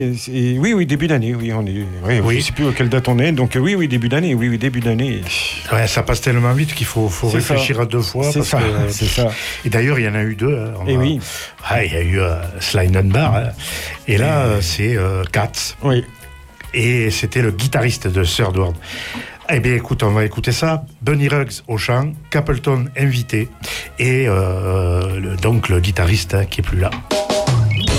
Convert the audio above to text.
Oui, début d'année, oui, je ne sais plus à quelle date on est, donc oui, début d'année, début d'année. Ouais, ça passe tellement vite qu'il faut réfléchir à deux fois. C'est ça. Et d'ailleurs, il y en a eu deux. Et oui. Il y a eu Sly Dunbar, et là, c'est Katz. Oui. Et c'était le guitariste de Third World. Eh bien, écoute, on va écouter ça. Bunny Ruggs au chant, Capleton invité, et donc le guitariste qui est plus là.